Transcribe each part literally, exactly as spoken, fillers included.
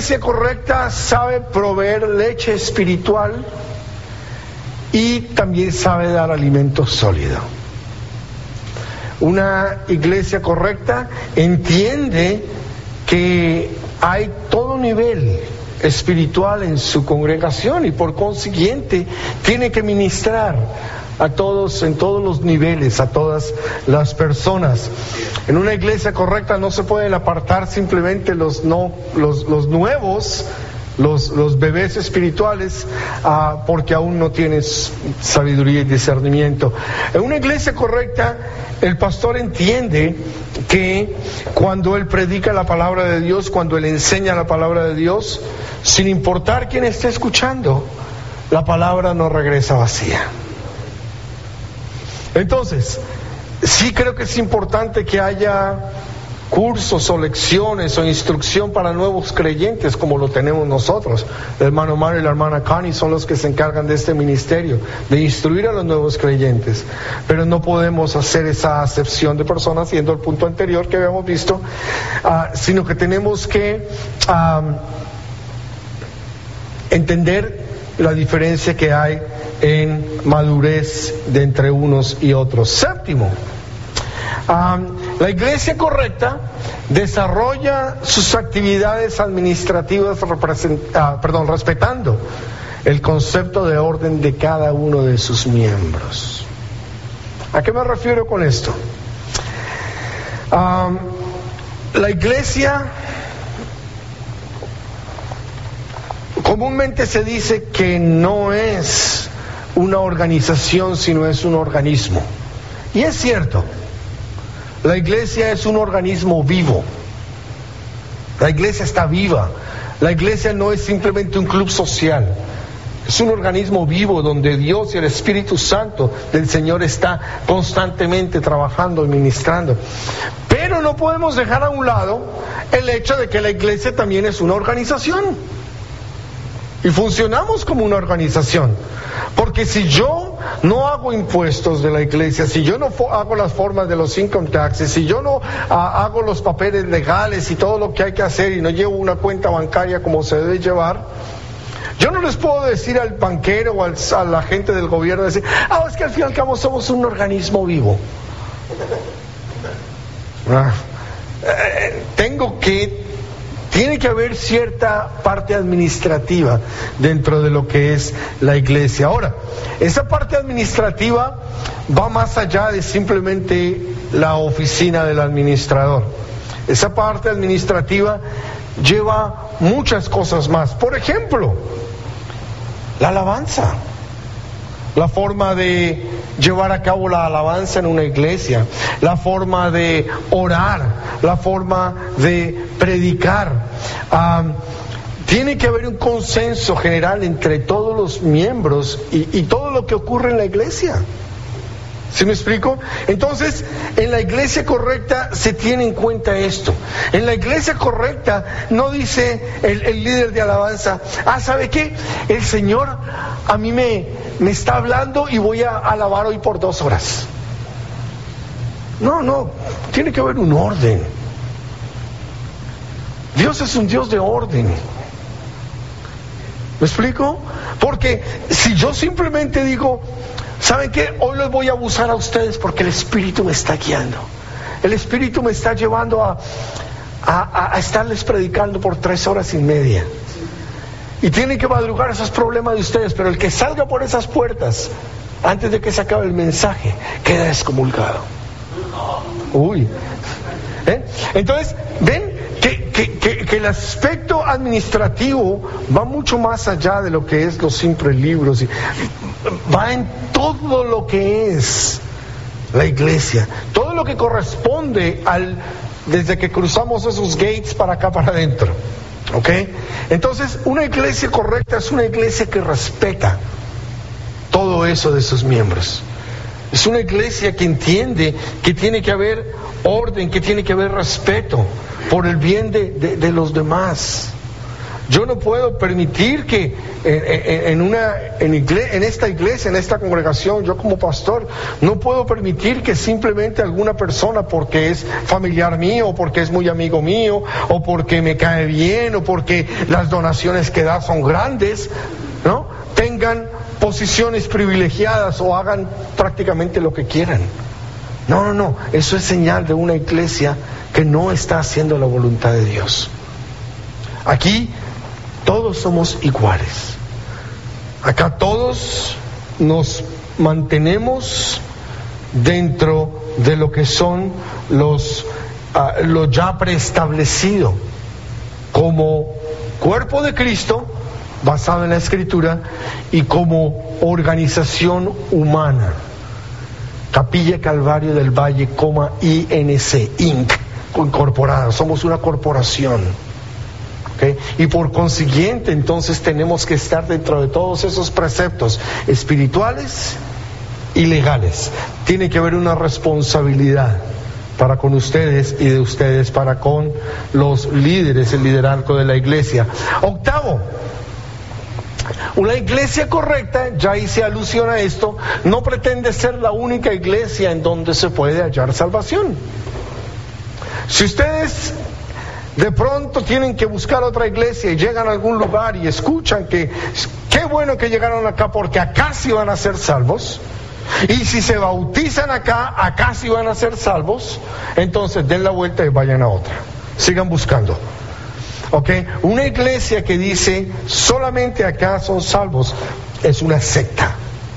iglesia correcta sabe proveer leche espiritual y también sabe dar alimento sólido. Una iglesia correcta entiende que hay todo nivel espiritual en su congregación y por consiguiente tiene que ministrar a todos, en todos los niveles, a todas las personas. En una iglesia correcta no se pueden apartar simplemente los no, los, los nuevos, los, los bebés espirituales, uh, porque aún no tienes sabiduría y discernimiento. En una iglesia correcta, el pastor entiende que cuando él predica la palabra de Dios, cuando él enseña la palabra de Dios, sin importar quién esté escuchando, la palabra no regresa vacía. Entonces, sí creo que es importante que haya cursos o lecciones o instrucción para nuevos creyentes como lo tenemos nosotros. El hermano Mario y la hermana Connie son los que se encargan de este ministerio, de instruir a los nuevos creyentes. Pero no podemos hacer esa acepción de personas, siendo el punto anterior que habíamos visto, uh, sino que tenemos que um, entender la diferencia que hay en madurez de entre unos y otros. Séptimo, um, la iglesia correcta desarrolla sus actividades administrativas represent, uh, perdón, respetando el concepto de orden de cada uno de sus miembros. ¿A qué me refiero con esto? Um, la iglesia comúnmente se dice que no es una organización, sino es un organismo. Y es cierto, la iglesia es un organismo vivo. La iglesia está viva. La iglesia no es simplemente un club social. Es un organismo vivo donde Dios y el Espíritu Santo del Señor está constantemente trabajando y ministrando. Pero no podemos dejar a un lado el hecho de que la iglesia también es una organización. Y funcionamos como una organización. Porque si yo no hago impuestos de la iglesia, si yo no hago las formas de los income taxes, si yo no uh, hago los papeles legales y todo lo que hay que hacer y no llevo una cuenta bancaria como se debe llevar, yo no les puedo decir al banquero o al, a la gente del gobierno, decir, ah, es que al fin y al cabo somos un organismo vivo. Ah, eh, tengo que... Tiene que haber cierta parte administrativa dentro de lo que es la iglesia. Ahora, esa parte administrativa va más allá de simplemente la oficina del administrador. Esa parte administrativa lleva muchas cosas más. Por ejemplo, la alabanza. La forma de llevar a cabo la alabanza en una iglesia, la forma de orar, la forma de predicar. Um, tiene que haber un consenso general entre todos los miembros y, y todo lo que ocurre en la iglesia. ¿Sí me explico? Entonces, en la iglesia correcta se tiene en cuenta esto. En la iglesia correcta no dice el, el líder de alabanza, ah, ¿sabe qué? El Señor a mí me, me está hablando y voy a alabar hoy por dos horas. No, no, tiene que haber un orden. Dios es un Dios de orden. ¿Me explico? Porque si yo simplemente digo, ¿saben qué? Hoy les voy a abusar a ustedes porque el Espíritu me está guiando. El Espíritu me está llevando a, a, a estarles predicando por tres horas y media. Y tienen que madrugar, esos problemas de ustedes, pero el que salga por esas puertas antes de que se acabe el mensaje queda excomulgado. Uy. ¿Eh? Entonces, ven que, que, que, que el aspecto administrativo va mucho más allá de lo que es los simples libros. Va en todo lo que es la iglesia, todo lo que corresponde al, desde que cruzamos esos gates para acá para adentro. ¿Ok? Entonces, una iglesia correcta es una iglesia que respeta todo eso de sus miembros. Es una iglesia que entiende que tiene que haber orden, que tiene que haber respeto por el bien de, de, de los demás. Yo no puedo permitir que en, en, una, en, igle, en esta iglesia, en esta congregación, yo como pastor, no puedo permitir que simplemente alguna persona, porque es familiar mío, o porque es muy amigo mío, o porque me cae bien, o porque las donaciones que da son grandes, ¿no?, tengan posiciones privilegiadas o hagan prácticamente lo que quieran. No, no, no, eso es señal de una iglesia que no está haciendo la voluntad de Dios. Aquí todos somos iguales. Acá todos nos mantenemos dentro de lo que son los uh, lo ya preestablecido como cuerpo de Cristo, basado en la Escritura, y como organización humana. Capilla Calvario del Valle, I N C, Inc, incorporada. Somos una corporación. ¿Okay? Y por consiguiente, entonces tenemos que estar dentro de todos esos preceptos espirituales y legales. Tiene que haber una responsabilidad para con ustedes y de ustedes para con los líderes, el liderazgo de la iglesia. Octavo, una iglesia correcta, ya hice alusión a esto, no pretende ser la única iglesia en donde se puede hallar salvación. Si ustedes de pronto tienen que buscar otra iglesia y llegan a algún lugar y escuchan que qué bueno que llegaron acá porque acá sí van a ser salvos, y si se bautizan acá, acá sí van a ser salvos, entonces den la vuelta y vayan a otra. Sigan buscando. ¿Ok? Una iglesia que dice solamente acá son salvos es una secta.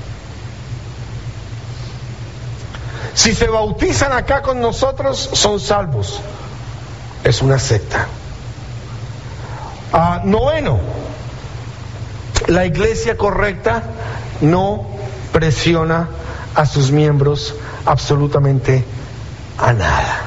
Si se bautizan acá con nosotros son salvos, es una secta. Ah, noveno, la iglesia correcta no presiona a sus miembros absolutamente a nada.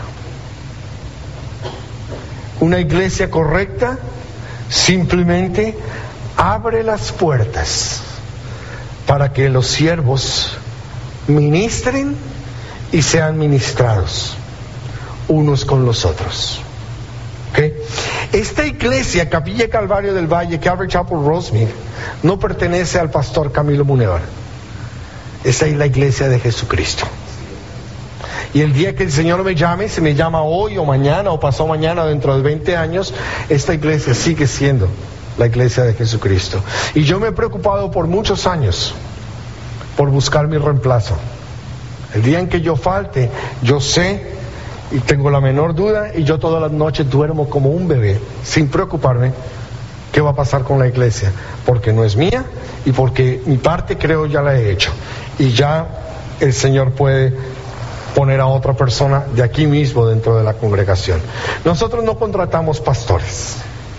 Una iglesia correcta simplemente abre las puertas para que los siervos ministren y sean ministrados unos con los otros. ¿Okay? Esta iglesia, Capilla Calvario del Valle, Calvary Chapel Rosemead, no pertenece al pastor Camilo Munevar. Esa es la iglesia de Jesucristo. Y el día que el Señor me llame, si me llama hoy o mañana o pasado mañana, dentro de veinte años, esta iglesia sigue siendo la iglesia de Jesucristo. Y yo me he preocupado por muchos años por buscar mi reemplazo. El día en que yo falte, yo sé y tengo la menor duda, y yo todas las noches duermo como un bebé, sin preocuparme qué va a pasar con la iglesia, porque no es mía y porque mi parte creo ya la he hecho. Y ya el Señor puede poner a otra persona de aquí mismo dentro de la congregación. Nosotros no contratamos pastores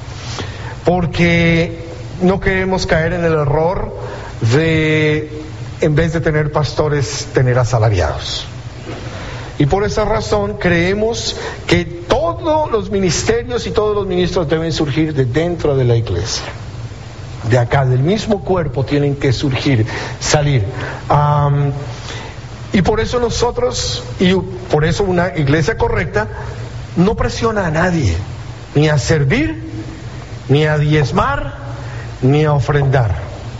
porque no queremos caer en el error de, en vez de tener pastores, tener asalariados. Y por esa razón creemos que todos los ministerios y todos los ministros deben surgir de dentro de la iglesia. De acá, del mismo cuerpo, tienen que surgir, salir. Um, Y por eso nosotros, y por eso una iglesia correcta, no presiona a nadie, ni a servir, ni a diezmar, ni a ofrendar.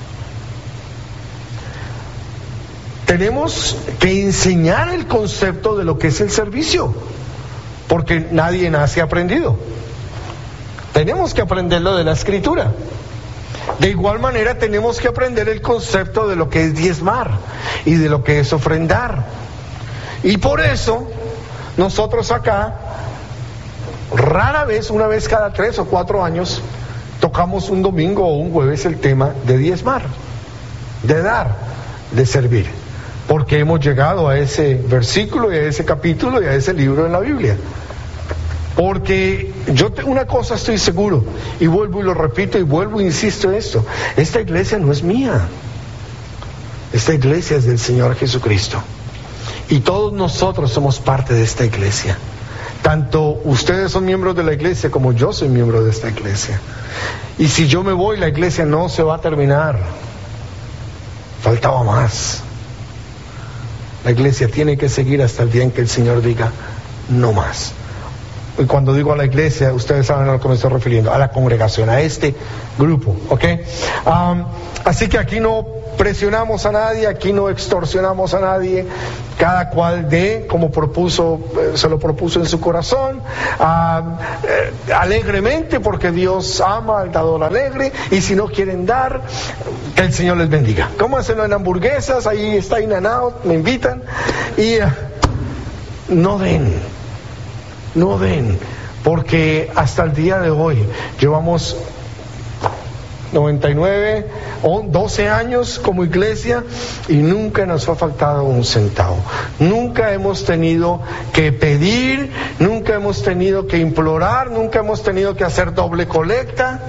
Tenemos que enseñar el concepto de lo que es el servicio, porque nadie nace aprendido. Tenemos que aprenderlo de la Escritura. De igual manera tenemos que aprender el concepto de lo que es diezmar y de lo que es ofrendar. Y por eso nosotros acá, rara vez, una vez cada tres o cuatro años, tocamos un domingo o un jueves el tema de diezmar, de dar, de servir. Porque hemos llegado a ese versículo y a ese capítulo y a ese libro en la Biblia. Porque yo te, una cosa estoy seguro, y vuelvo y lo repito y vuelvo e insisto en esto: esta iglesia no es mía, esta iglesia es del Señor Jesucristo, y todos nosotros somos parte de esta iglesia. Tanto ustedes son miembros de la iglesia como yo soy miembro de esta iglesia. Y si yo me voy, la iglesia no se va a terminar, faltaba más. La iglesia tiene que seguir hasta el día en que el Señor diga no más. y cuando digo a la iglesia, ustedes saben a lo que me estoy refiriendo, a la congregación, a este grupo, ¿ok? Um, así que aquí no presionamos a nadie, aquí no extorsionamos a nadie, cada cual dé como propuso, eh, se lo propuso en su corazón, uh, eh, alegremente, porque Dios ama al dador alegre, y si no quieren dar, que el Señor les bendiga. Cómanselo en hamburguesas, ahí está In and Out, me invitan, y uh, no den, no den, porque hasta el día de hoy llevamos noventa y nueve, doce años como iglesia y nunca nos ha faltado un centavo. Nunca hemos tenido que pedir, nunca hemos tenido que implorar, nunca hemos tenido que hacer doble colecta.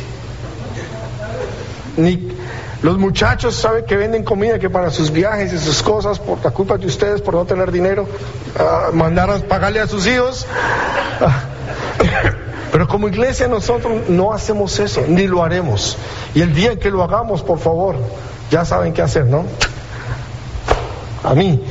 Ni los muchachos saben que venden comida que para sus viajes y sus cosas, por la culpa de ustedes por no tener dinero, uh, mandar a pagarle a sus hijos. Uh, Pero como iglesia nosotros no hacemos eso, ni lo haremos. Y el día en que lo hagamos, por favor, ya saben qué hacer, ¿no? A mí.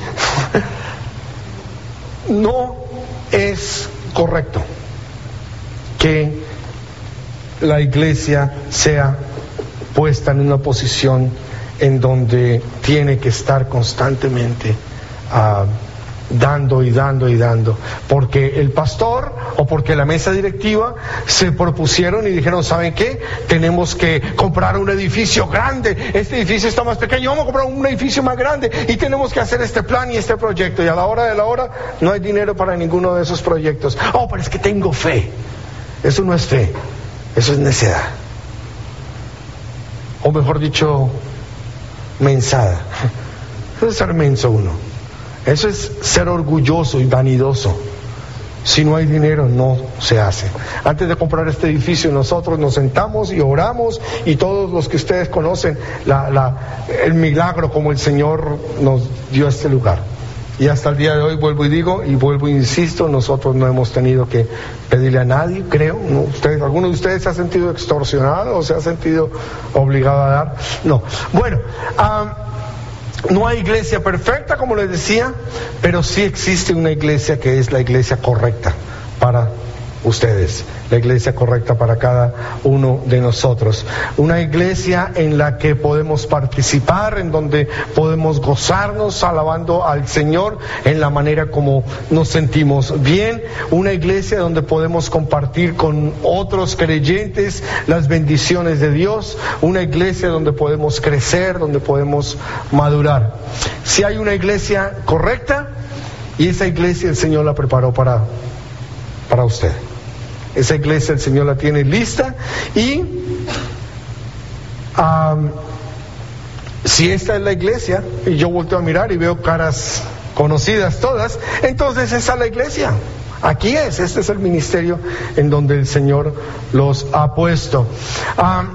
No es correcto que la iglesia sea puesta en una posición en donde tiene que estar constantemente uh, dando y dando y dando, porque el pastor o porque la mesa directiva se propusieron y dijeron, ¿saben qué? Tenemos que comprar un edificio grande, este edificio está más pequeño, vamos a comprar un edificio más grande y tenemos que hacer este plan y este proyecto, y a la hora de la hora no hay dinero para ninguno de esos proyectos. Oh, pero es que tengo fe. Eso no es fe, eso es necedad, o mejor dicho, mensada. Eso es ser menso uno. Eso es ser orgulloso y vanidoso. Si no hay dinero, no se hace. Antes de comprar este edificio, nosotros nos sentamos y oramos, y todos los que ustedes conocen la, la, el milagro como el Señor nos dio este lugar. Y hasta el día de hoy vuelvo y digo, y vuelvo e insisto, nosotros no hemos tenido que pedirle a nadie, creo. ¿No? Ustedes, ¿alguno de ustedes se ha sentido extorsionado o se ha sentido obligado a dar? No. Bueno, um, no hay iglesia perfecta, como les decía, pero sí existe una iglesia que es la iglesia correcta para ustedes, la iglesia correcta para cada uno de nosotros. Una iglesia en la que podemos participar, en donde podemos gozarnos alabando al Señor en la manera como nos sentimos bien. Una iglesia donde podemos compartir con otros creyentes las bendiciones de Dios. Una iglesia donde podemos crecer, donde podemos madurar. Si hay una iglesia correcta, y esa iglesia el Señor la preparó para, para usted. Esa iglesia el Señor la tiene lista, y um, si esta es la iglesia, y yo volteo a mirar y veo caras conocidas todas, entonces esa es la iglesia. Aquí es, este es el ministerio en donde el Señor los ha puesto. Um,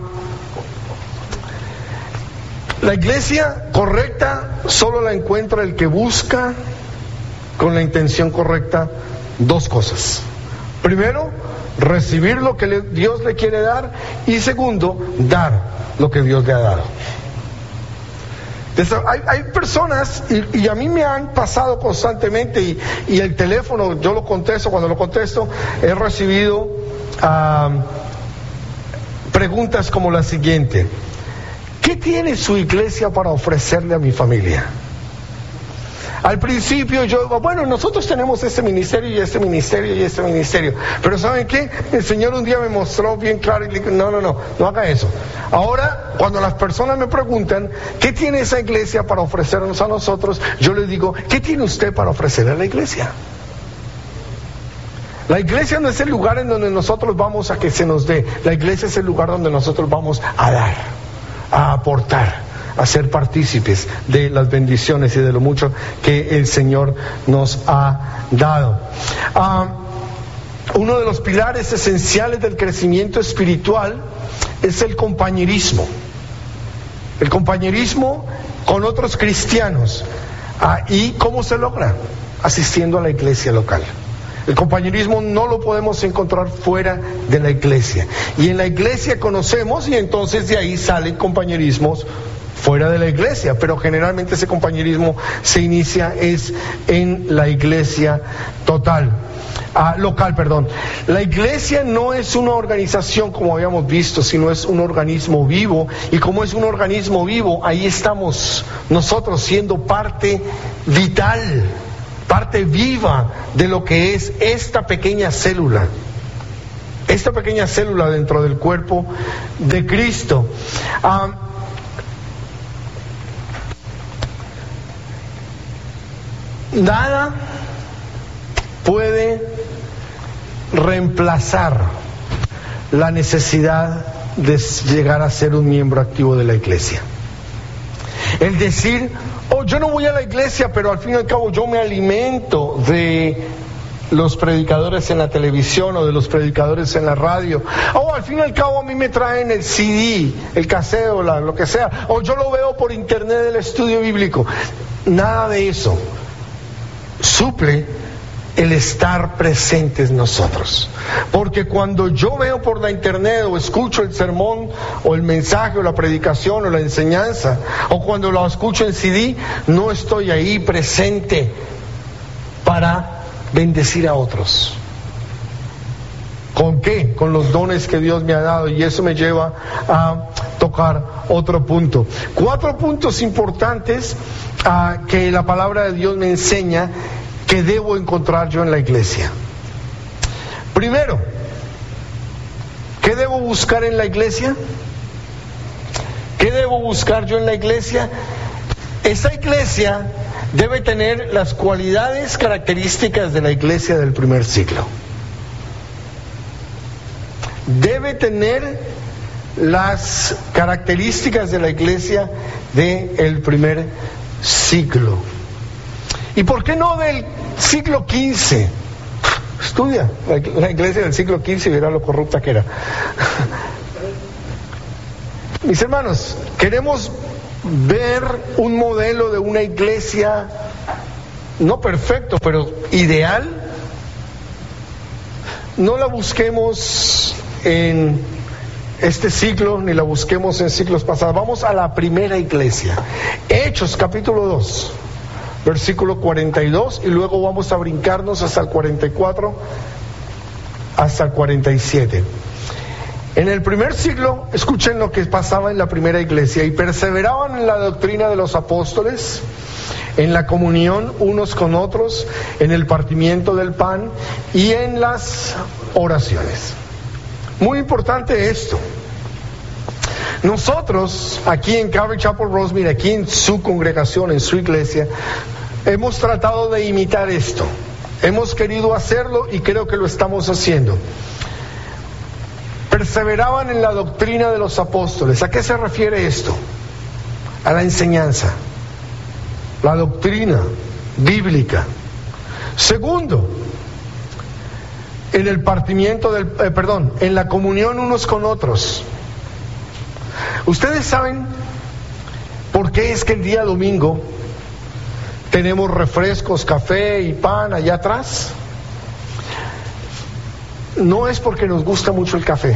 la iglesia correcta solo la encuentra el que busca con la intención correcta dos cosas. Primero, recibir lo que le, Dios le quiere dar, y segundo, dar lo que Dios le ha dado. Entonces, hay, hay personas, y, y a mí me han pasado constantemente, y, y el teléfono, yo lo contesto, cuando lo contesto, he recibido uh, preguntas como la siguiente: ¿qué tiene su iglesia para ofrecerle a mi familia? Al principio yo digo, bueno, nosotros tenemos este ministerio y este ministerio y este ministerio, pero ¿saben qué? El Señor un día me mostró bien claro y le dije, no, no, no, no haga eso. Ahora, cuando las personas me preguntan, ¿qué tiene esa iglesia para ofrecernos a nosotros? Yo les digo, ¿qué tiene usted para ofrecer a la iglesia? La iglesia no es el lugar en donde nosotros vamos a que se nos dé, la iglesia es el lugar donde nosotros vamos a dar, a aportar, a ser partícipes de las bendiciones y de lo mucho que el Señor nos ha dado. Uh, uno de los pilares esenciales del crecimiento espiritual es el compañerismo. El compañerismo con otros cristianos. Uh, ¿Y cómo se logra? Asistiendo a la iglesia local. El compañerismo no lo podemos encontrar fuera de la iglesia. Y en la iglesia conocemos, y entonces de ahí salen compañerismos fuera de la iglesia, pero generalmente ese compañerismo se inicia es en la iglesia total. Ah, local, perdón. La iglesia no es una organización como habíamos visto, sino es un organismo vivo, y como es un organismo vivo, ahí estamos nosotros siendo parte vital, parte viva de lo que es esta pequeña célula, esta pequeña célula dentro del cuerpo de Cristo. Ah, nada puede reemplazar la necesidad de llegar a ser un miembro activo de la iglesia. El decir, oh, yo no voy a la iglesia, pero al fin y al cabo yo me alimento de los predicadores en la televisión o de los predicadores en la radio. Oh, al fin y al cabo a mí me traen el C D, el casero, la, lo que sea. O yo lo veo por internet del estudio bíblico. Nada de eso suple el estar presentes nosotros, porque cuando yo veo por la internet o escucho el sermón o el mensaje o la predicación o la enseñanza, o cuando lo escucho en C D, no estoy ahí presente para bendecir a otros. ¿Con qué? Con los dones que Dios me ha dado, y eso me lleva a tocar otro punto. Cuatro puntos importantes uh, que la palabra de Dios me enseña que debo encontrar yo en la iglesia. Primero, ¿qué debo buscar en la iglesia? ¿Qué debo buscar yo en la iglesia? Esa iglesia debe tener las cualidades características de la iglesia del primer siglo. Debe tener las características de la iglesia del primer siglo. ¿Y por qué no del siglo quince? Estudia la, la iglesia del siglo quince y verá lo corrupta que era. Mis hermanos, queremos ver un modelo de una iglesia, no perfecto, pero ideal. No la busquemos en este siglo, ni la busquemos en siglos pasados. Vamos a la primera iglesia. Hechos capítulo dos. Versículo cuarenta y dos, y luego vamos a brincarnos hasta el cuarenta y cuatro, hasta el cuarenta y siete. En el primer siglo, escuchen lo que pasaba en la primera iglesia: y perseveraban en la doctrina de los apóstoles, en la comunión unos con otros, en el partimiento del pan y en las oraciones. Muy importante esto. Nosotros, aquí en Calvary Chapel Rosemead, aquí en su congregación, en su iglesia, hemos tratado de imitar esto. Hemos querido hacerlo y creo que lo estamos haciendo. Perseveraban en la doctrina de los apóstoles. ¿A qué se refiere esto? A la enseñanza, la doctrina bíblica. Segundo, en el partimiento del, eh, perdón, en la comunión unos con otros. ¿Ustedes saben por qué es que el día domingo tenemos refrescos, café y pan allá atrás? No es porque nos gusta mucho el café,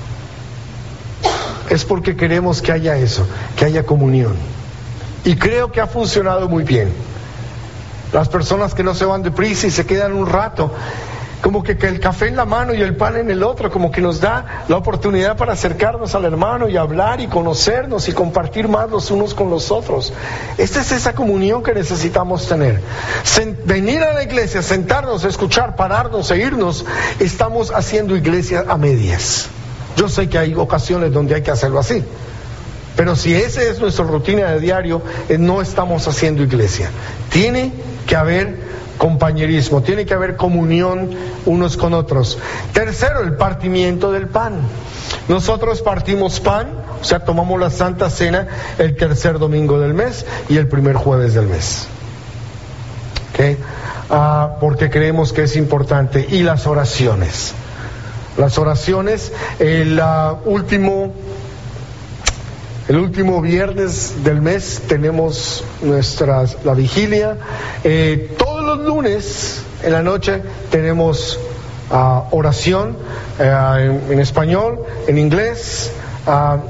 es porque queremos que haya eso, que haya comunión. Y creo que ha funcionado muy bien. Las personas que no se van deprisa y se quedan un rato, como que, que el café en la mano y el pan en el otro, como que nos da la oportunidad para acercarnos al hermano y hablar y conocernos y compartir más los unos con los otros. Esta es esa comunión que necesitamos tener. Sen- venir a la iglesia, sentarnos, escuchar, pararnos e irnos, estamos haciendo iglesia a medias. Yo sé que hay ocasiones donde hay que hacerlo así, pero si esa es nuestra rutina de diario, eh, no estamos haciendo iglesia. Tiene que haber compañerismo, tiene que haber comunión unos con otros. Tercero, el partimiento del pan. Nosotros partimos pan, o sea, tomamos la Santa Cena el tercer domingo del mes y el primer jueves del mes. ¿Okay? Ah, porque creemos que es importante. Y las oraciones. Las oraciones, el uh, último... El último viernes del mes tenemos nuestra, la vigilia. Eh, todos los lunes en la noche tenemos uh, oración uh, en, en español, en inglés, uh,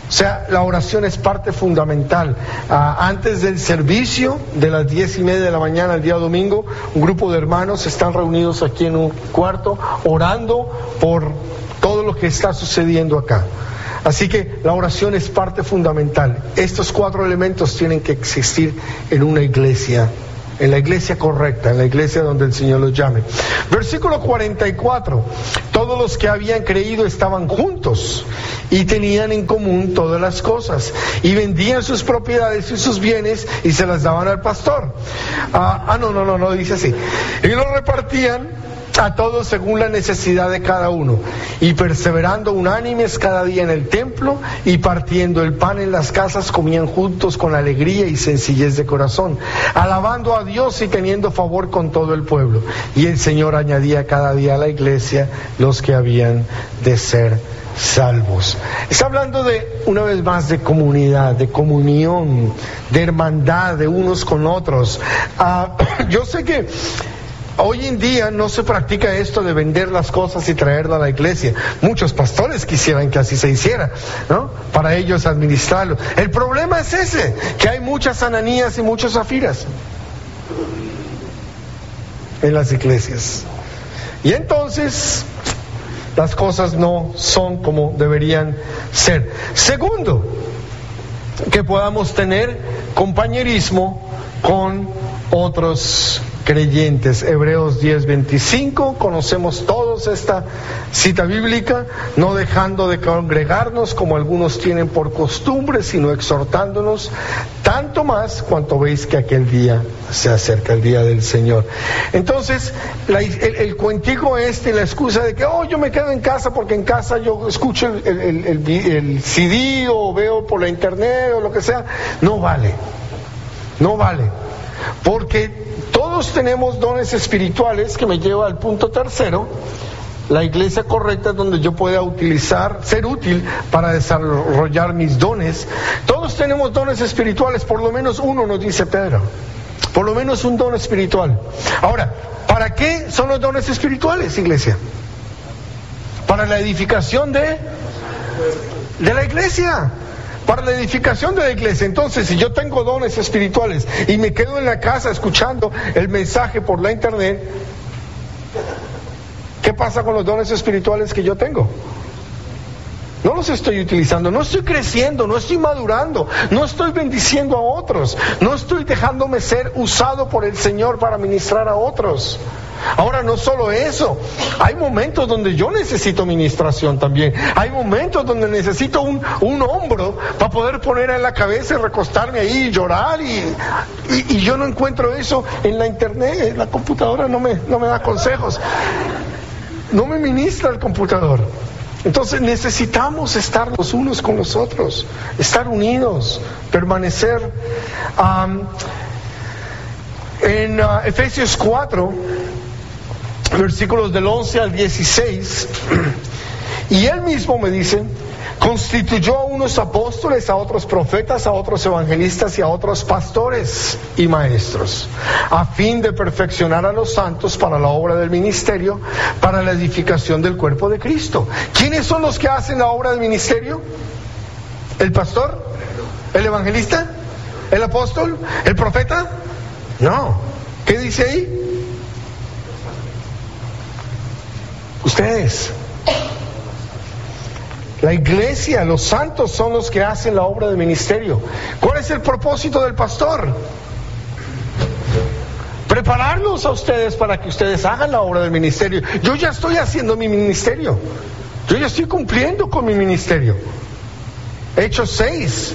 O sea, la oración es parte fundamental. Ah, antes del servicio de las diez y media de la mañana el día domingo, un grupo de hermanos están reunidos aquí en un cuarto orando por todo lo que está sucediendo acá. Así que la oración es parte fundamental. Estos cuatro elementos tienen que existir en una iglesia, en la iglesia correcta, en la iglesia donde el Señor los llame. Versículo cuarenta y cuatro. Todos los que habían creído estaban juntos y tenían en común todas las cosas y vendían sus propiedades y sus bienes y se las daban al pastor. Ah, ah no, no, no, no dice así. Y los repartían a todos según la necesidad de cada uno, y perseverando unánimes cada día en el templo y partiendo el pan en las casas, comían juntos con alegría y sencillez de corazón, alabando a Dios y teniendo favor con todo el pueblo. Y el Señor añadía cada día a la iglesia los que habían de ser salvos. Está hablando de, una vez más, de comunidad, de comunión, de hermandad de unos con otros. Ah, yo sé que hoy en día no se practica esto de vender las cosas y traerlas a la iglesia. Muchos pastores quisieran que así se hiciera, ¿no? Para ellos administrarlo. El problema es ese, que hay muchas Ananías y muchos Zafiras en las iglesias. Y entonces las cosas no son como deberían ser. Segundo, que podamos tener compañerismo con otros creyentes. Hebreos diez veinticinco, conocemos todos esta cita bíblica, no dejando de congregarnos como algunos tienen por costumbre, sino exhortándonos, tanto más cuanto veis que aquel día se acerca, el día del Señor. Entonces, la, el, el cuentico este, la excusa de que, oh, yo me quedo en casa porque en casa yo escucho el, el, el, el, el C D o veo por la internet o lo que sea, no vale, no vale. Porque todos tenemos dones espirituales, que me lleva al punto tercero. La iglesia correcta es donde yo pueda utilizar, ser útil para desarrollar mis dones. Todos tenemos dones espirituales, por lo menos uno, nos dice Pedro. Por lo menos un don espiritual. Ahora, ¿para qué son los dones espirituales, iglesia? Para la edificación de, de la iglesia. Para la edificación de la iglesia. Entonces, si yo tengo dones espirituales y me quedo en la casa escuchando el mensaje por la internet, ¿qué pasa con los dones espirituales que yo tengo? No los estoy utilizando, no estoy creciendo, no estoy madurando, no estoy bendiciendo a otros, no estoy dejándome ser usado por el Señor para ministrar a otros. Ahora, no solo eso, hay momentos donde yo necesito ministración también. Hay momentos donde necesito un, un hombro para poder poner en la cabeza y recostarme ahí y llorar, y, y, y yo no encuentro eso en la internet. En la computadora no me, no me da consejos, no me ministra el computador. Entonces necesitamos estar los unos con los otros, estar unidos, permanecer. Um, en uh, Efesios cuatro, versículos del once al dieciséis, y él mismo me dice, constituyó a unos apóstoles, a otros profetas, a otros evangelistas y a otros pastores y maestros, a fin de perfeccionar a los santos para la obra del ministerio, para la edificación del cuerpo de Cristo. ¿Quiénes son los que hacen la obra del ministerio? ¿El pastor? ¿El evangelista? ¿El apóstol? ¿El profeta? No. ¿Qué dice ahí? Ustedes. La iglesia, los santos son los que hacen la obra del ministerio. ¿Cuál es el propósito del pastor? Prepararlos a ustedes para que ustedes hagan la obra del ministerio. Yo ya estoy haciendo mi ministerio. Yo ya estoy cumpliendo con mi ministerio. Hechos seis.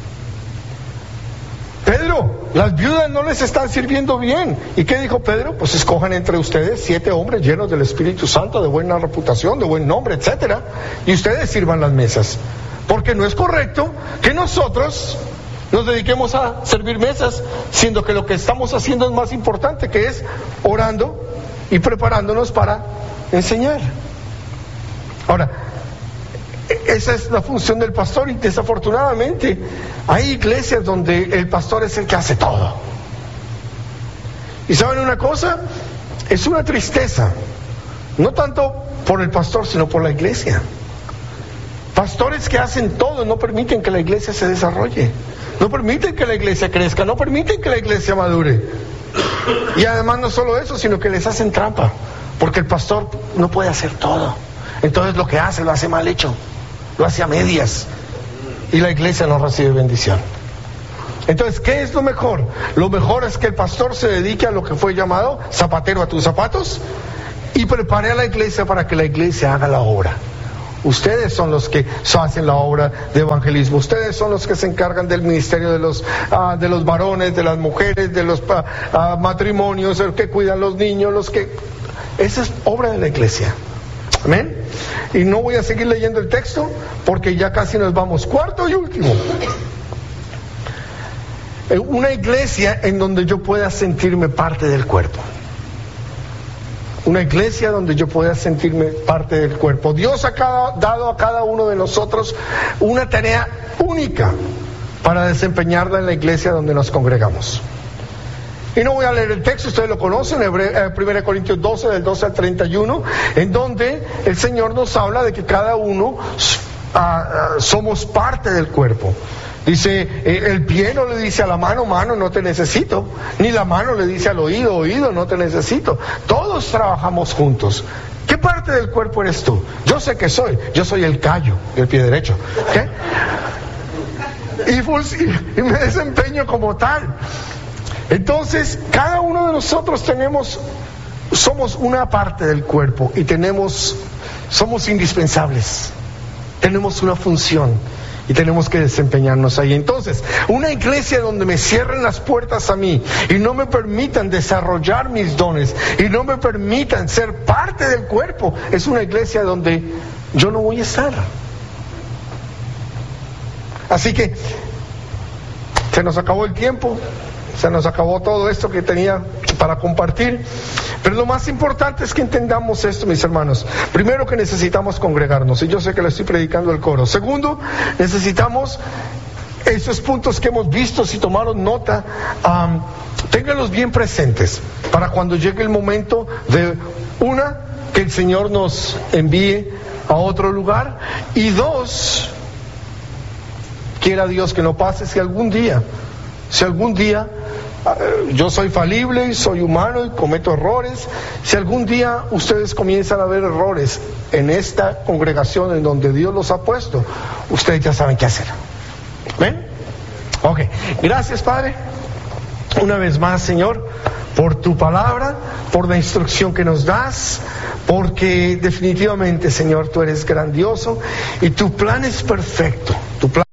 Pedro, las viudas no les están sirviendo bien. ¿Y qué dijo Pedro? Pues escojan entre ustedes siete hombres llenos del Espíritu Santo, de buena reputación, de buen nombre, etcétera, y ustedes sirvan las mesas. Porque no es correcto que nosotros nos dediquemos a servir mesas, siendo que lo que estamos haciendo es más importante, que es orando y preparándonos para enseñar. Ahora, esa es la función del pastor, y desafortunadamente hay iglesias donde el pastor es el que hace todo. ¿Y saben una cosa? Es una tristeza, no tanto por el pastor, sino por la iglesia. Pastores que hacen todo no permiten que la iglesia se desarrolle, no permiten que la iglesia crezca, no permiten que la iglesia madure. Y además no solo eso, sino que les hacen trampa, porque el pastor no puede hacer todo. Entonces lo que hace, lo hace mal hecho, lo hace a medias, y la iglesia no recibe bendición. Entonces, ¿qué es lo mejor? Lo mejor es que el pastor se dedique a lo que fue llamado zapatero a tus zapatos y prepare a la iglesia para que la iglesia haga la obra. Ustedes son los que hacen la obra de evangelismo. Ustedes son los que se encargan del ministerio de los uh, de los varones, de las mujeres, de los uh, uh, matrimonios, los que cuidan los niños, los que... Esa es obra de la iglesia. Amén. Y no voy a seguir leyendo el texto porque ya casi nos vamos. Cuarto y último. Una iglesia en donde yo pueda sentirme parte del cuerpo. Una iglesia donde yo pueda sentirme parte del cuerpo. Dios ha dado a cada uno de nosotros una tarea única para desempeñarla en la iglesia donde nos congregamos. Y no voy a leer el texto, ustedes lo conocen, primera Corintios doce, del doce al treinta y uno, en donde el Señor nos habla de que cada uno uh, uh, somos parte del cuerpo. Dice, eh, el pie no le dice a la mano, mano, no te necesito. Ni la mano le dice al oído, oído, no te necesito. Todos trabajamos juntos. ¿Qué parte del cuerpo eres tú? Yo sé que soy. Yo soy el callo del pie derecho. ¿Qué? Y, y me desempeño como tal. Entonces, cada uno de nosotros tenemos, somos una parte del cuerpo y tenemos, somos indispensables. Tenemos una función. Y tenemos que desempeñarnos ahí. Entonces, una iglesia donde me cierren las puertas a mí y no me permitan desarrollar mis dones y no me permitan ser parte del cuerpo, es una iglesia donde yo no voy a estar. Así que se nos acabó el tiempo, se nos acabó todo esto que tenía para compartir. Pero lo más importante es que entendamos esto, mis hermanos. Primero, que necesitamos congregarnos, y yo sé que le estoy predicando al coro. Segundo, necesitamos esos puntos que hemos visto. Si tomaron nota, um, ténganlos bien presentes para cuando llegue el momento de, una, que el Señor nos envíe a otro lugar, y dos, quiera Dios que no pase si algún día, si algún día yo soy falible y soy humano y cometo errores. Si algún día ustedes comienzan a ver errores en esta congregación en donde Dios los ha puesto, ustedes ya saben qué hacer. ¿Ven? Ok, gracias, Padre, una vez más, Señor, por tu palabra, por la instrucción que nos das, porque definitivamente, Señor, tú eres grandioso y tu plan es perfecto. Tu plan